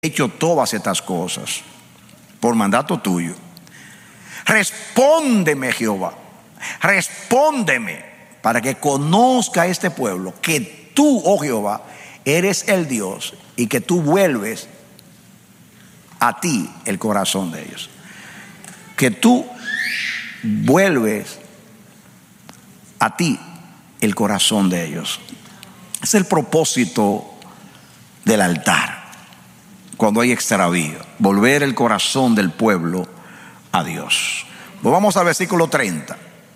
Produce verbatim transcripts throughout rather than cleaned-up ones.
hecho todas estas cosas por mandato tuyo. Respóndeme, Jehová, respóndeme, para que conozca este pueblo que tú, oh Jehová, eres el Dios y que tú vuelves a ti el corazón de ellos. Que tú vuelves a ti el corazón de ellos. Es el propósito del altar cuando hay extravío, volver el corazón del pueblo a Dios. Pues vamos al versículo treinta,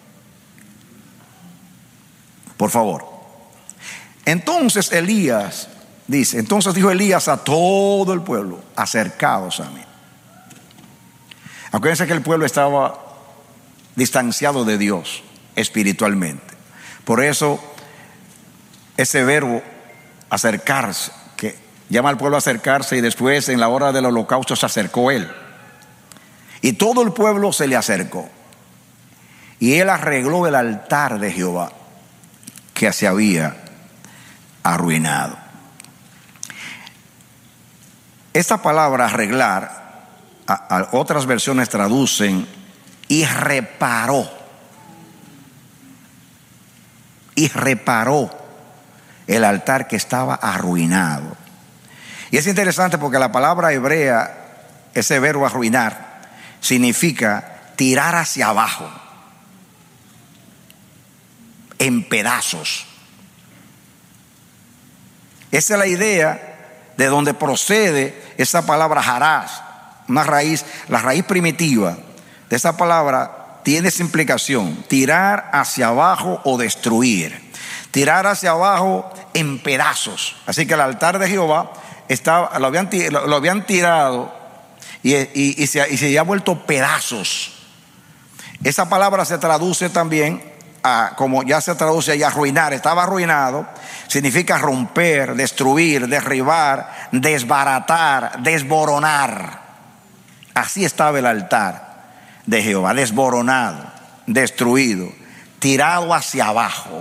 por favor. Entonces Elías dice, entonces dijo Elías a todo el pueblo: acercaos a mí. Acuérdense que el pueblo estaba distanciado de Dios espiritualmente. Por eso ese verbo acercarse, que llama al pueblo a acercarse, y después en la hora del holocausto se acercó él. Y todo el pueblo se le acercó. Y él arregló el altar de Jehová que se había arruinado. Esta palabra arreglar, a, a otras versiones traducen y reparó. Y reparó el altar que estaba arruinado. Y es interesante porque la palabra hebrea, ese verbo arruinar, significa tirar hacia abajo, en pedazos. Esa es la idea de donde procede esa palabra harás, una raíz, la raíz primitiva de esa palabra tiene esa implicación: tirar hacia abajo o destruir, tirar hacia abajo en pedazos. Así que el altar de Jehová estaba, lo, habían, lo habían tirado y, y, y, se, y se había vuelto pedazos. Esa palabra se traduce también a, como ya se traduce ahí, arruinar. Estaba arruinado, significa romper, destruir, derribar, desbaratar, desboronar. Así estaba el altar de Jehová, desboronado, destruido, tirado hacia abajo.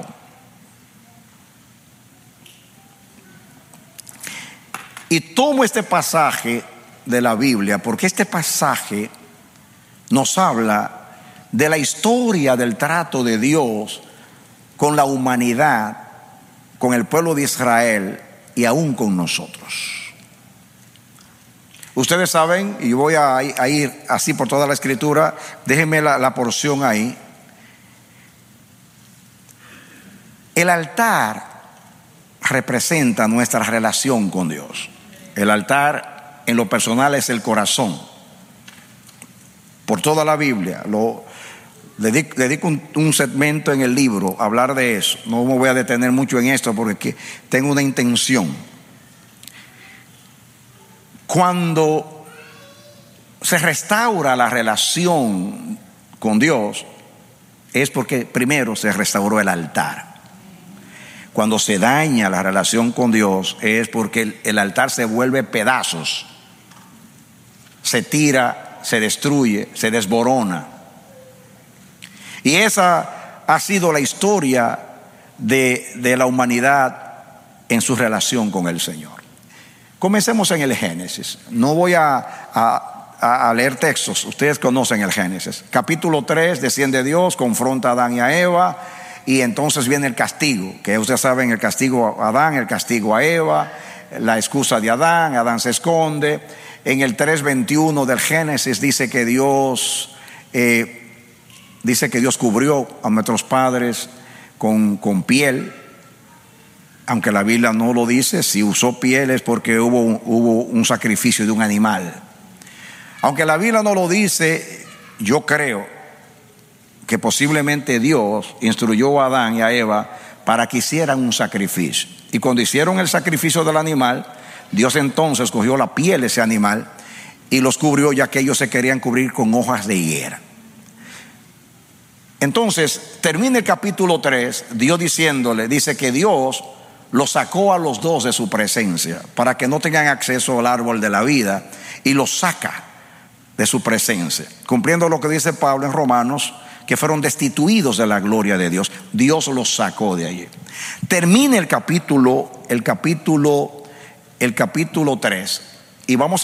Y tomo este pasaje de la Biblia porque este pasaje nos habla de la historia del trato de Dios con la humanidad, con el pueblo de Israel y aún con nosotros. Ustedes saben, y voy a, a ir así por toda la escritura, déjenme la, la porción ahí. El altar representa nuestra relación con Dios. El altar en lo personal es el corazón. Por toda la Biblia, lo, dedico, dedico un, un segmento en el libro a hablar de eso. No me voy a detener mucho en esto porque tengo una intención. Cuando se restaura la relación con Dios, es porque primero se restauró el altar. Cuando se daña la relación con Dios, es porque el, el altar se vuelve pedazos, se tira, se destruye, se desborona. Y esa ha sido la historia de, de la humanidad en su relación con el Señor. Comencemos en el Génesis. No voy a, a, a leer textos, ustedes conocen el Génesis. Capítulo tres, desciende Dios, confronta a Adán y a Eva, y entonces viene el castigo, que ustedes saben, el castigo a Adán, el castigo a Eva, la excusa de Adán, Adán se esconde. En el tres veintiuno del Génesis dice que Dios eh, dice que Dios cubrió a nuestros padres con, con piel. Aunque la Biblia no lo dice, si usó piel es porque hubo, hubo un sacrificio de un animal. Aunque la Biblia no lo dice, yo creo que posiblemente Dios instruyó a Adán y a Eva para que hicieran un sacrificio. Y cuando hicieron el sacrificio del animal, Dios entonces cogió la piel de ese animal y los cubrió, ya que ellos se querían cubrir con hojas de higuera. Entonces termina el capítulo tres, Dios diciéndole, dice que Dios los sacó a los dos de su presencia para que no tengan acceso al árbol de la vida, y los saca de su presencia, cumpliendo lo que dice Pablo en Romanos, que fueron destituidos de la gloria de Dios. Dios los sacó de allí. Termina el capítulo, el capítulo, el capítulo tres Y vamos